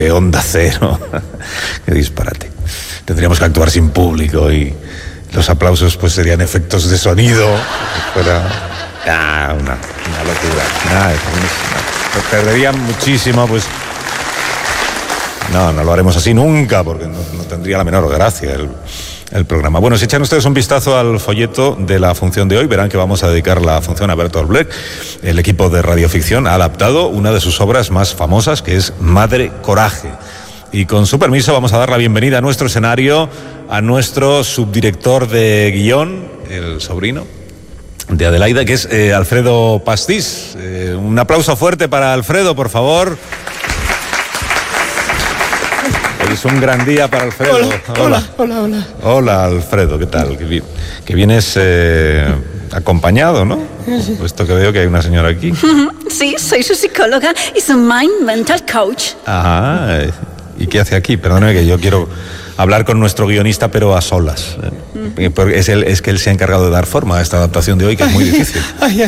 Onda Cero. Qué disparate. Tendríamos que actuar sin público y los aplausos pues serían efectos de sonido. Fuera una locura. Perdería muchísimo, pues. No lo haremos así nunca, porque no tendría la menor gracia el programa. Bueno, si echan ustedes un vistazo al folleto de la función de hoy, verán que vamos a dedicar la función a Bertolt Brecht. El equipo de Radioficción ha adaptado una de sus obras más famosas, que es Madre Coraje. Y con su permiso vamos a dar la bienvenida a nuestro escenario a nuestro subdirector de guión, el sobrino de Adelaida, que es Alfredo Pastís. Un aplauso fuerte para Alfredo, por favor. Es un gran día para Alfredo. Hola. Hola, Alfredo, ¿qué tal? Que vienes acompañado, ¿no? Sí. Puesto que veo que hay una señora aquí. Sí, soy su psicóloga y su Mind Mental Coach. Ajá. ¿Y qué hace aquí? Perdóname que yo quiero hablar con nuestro guionista, pero a solas. Es que él se ha encargado de dar forma a esta adaptación de hoy, que es muy difícil. Ay.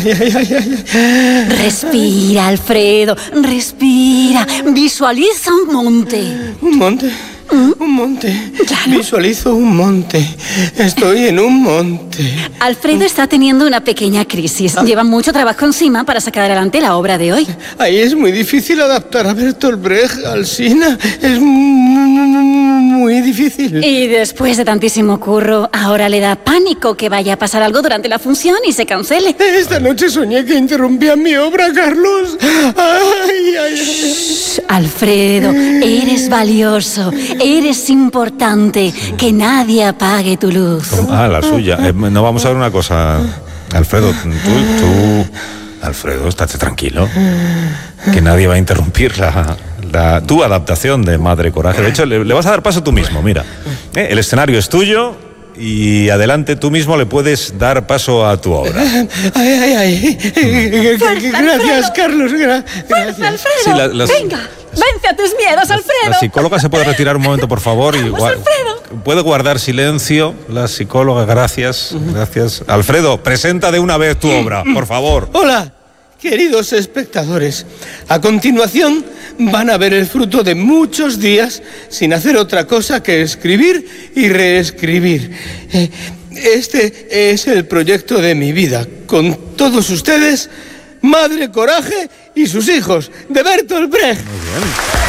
Respira, Alfredo, respira. Visualiza un monte. ¿Un monte? Un monte. Claro. Visualizo un monte. Estoy en un monte. Alfredo está teniendo una pequeña crisis. Lleva mucho trabajo encima para sacar adelante la obra de hoy. Ahí es muy difícil adaptar a Bertolt Brecht al Sina. Es muy difícil. Y después de tantísimo curro, ahora le da pánico que vaya a pasar algo durante la función y se cancele. Esta noche soñé que interrumpían mi obra, Carlos. Ay. Shh, Alfredo, eres valioso, eres importante. Que nadie apague tu luz. La suya. No, vamos a ver una cosa. Alfredo, tú... Alfredo, estate tranquilo. Que nadie va a interrumpir tu adaptación de Madre Coraje. De hecho, le vas a dar paso tú mismo, mira. El escenario es tuyo y adelante tú mismo le puedes dar paso a tu obra. Ay. Gracias, Carlos. ¡Fuerza, Alfredo! Sí, ¡Venga! ¡Vence a tus miedos, Alfredo! La psicóloga se puede retirar un momento, por favor. ¡Vamos, Alfredo! Puede guardar silencio la psicóloga, gracias. Alfredo, presenta de una vez tu obra, por favor. Hola, queridos espectadores. A continuación van a ver el fruto de muchos días sin hacer otra cosa que escribir y reescribir. Este es el proyecto de mi vida. Con todos ustedes, Madre Coraje y sus hijos, de Bertolt Brecht. Muy bien.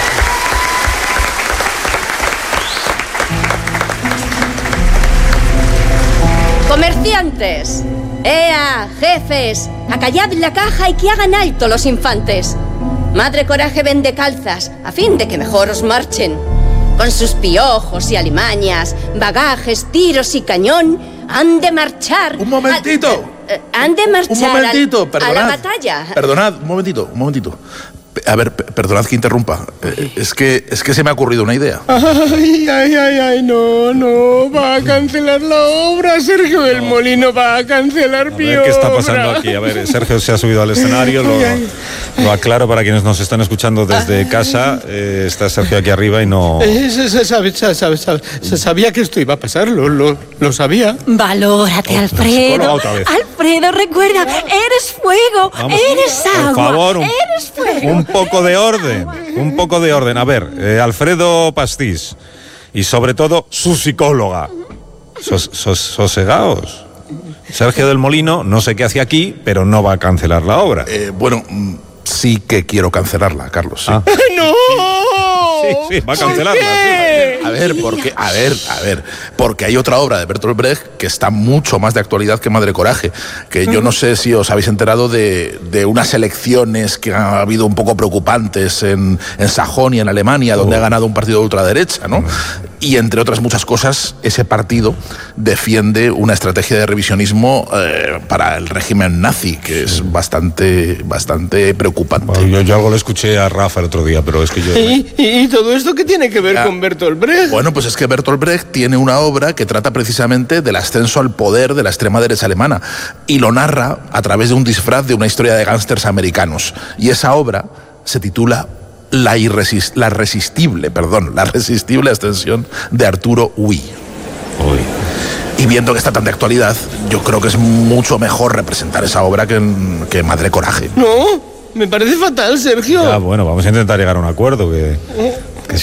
Comerciantes, ¡ea, jefes! Acallad la caja y que hagan alto los infantes. Madre Coraje vende calzas, a fin de que mejor os marchen. Con sus piojos y alimañas, bagajes, tiros y cañón, han de marchar... ¡Un momentito! Han de marchar un momentito, a la batalla. Perdonad, un momentito. A ver, perdonad que interrumpa. Es que se me ha ocurrido una idea. Ay, no, va a cancelar la obra. Sergio del Molino va a cancelar mi obra. ¿Qué está pasando aquí? A ver, Sergio se ha subido al escenario, lo aclaro para quienes nos están escuchando desde casa. Está Sergio aquí arriba y no... Sabía que esto iba a pasar, lo sabía. Valórate, Alfredo. Alfredo, recuerda, eres fuego, eres agua, por favor, eres fuego. Un poco de orden. A ver, Alfredo Pastís y sobre todo su psicóloga. Sosegaos. Sergio del Molino, no sé qué hace aquí, pero no va a cancelar la obra. Sí que quiero cancelarla, Carlos. Sí. ¡No! Sí, va a cancelarla. Sí. A ver, porque hay otra obra de Bertolt Brecht que está mucho más de actualidad que Madre Coraje, que yo no sé si os habéis enterado de unas elecciones que ha habido un poco preocupantes en Sajonia, en Alemania, donde ha ganado un partido de ultraderecha, ¿no? Y entre otras muchas cosas, ese partido defiende una estrategia de revisionismo para el régimen nazi, que es bastante preocupante. Bueno, yo algo le escuché a Rafa el otro día, pero es que yo... ¿Y todo esto qué tiene que ver con Bertolt Brecht? Bueno, pues es que Bertolt Brecht tiene una obra que trata precisamente del ascenso al poder de la extrema derecha alemana y lo narra a través de un disfraz de una historia de gángsters americanos. Y esa obra se titula La irresistible ascensión de Arturo Ui. Y viendo que está tan de actualidad, yo creo que es mucho mejor representar esa obra que Madre Coraje. No, me parece fatal, Sergio. Bueno, vamos a intentar llegar a un acuerdo que...